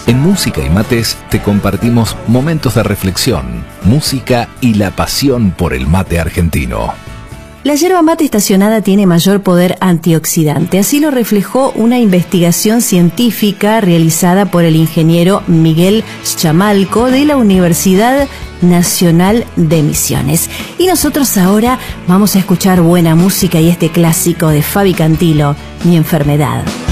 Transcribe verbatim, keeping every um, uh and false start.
En Música y Mates te compartimos momentos de reflexión, música y la pasión por el mate argentino. La yerba mate estacionada tiene mayor poder antioxidante. Así lo reflejó una investigación científica realizada por el ingeniero Miguel Schamalco de la Universidad Nacional de Misiones. Y nosotros ahora vamos a escuchar buena música y este clásico de Fabi Cantilo, Mi enfermedad.